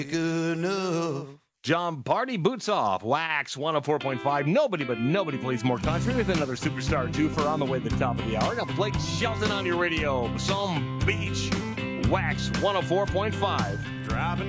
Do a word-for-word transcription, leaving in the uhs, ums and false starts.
Good enough. John Party boots off. Wax one oh four point five. Nobody but nobody plays more country with another superstar twofer on the way to the top of the hour. Got Blake Shelton on your radio. Palm Beach. Wax one oh four point five. Driving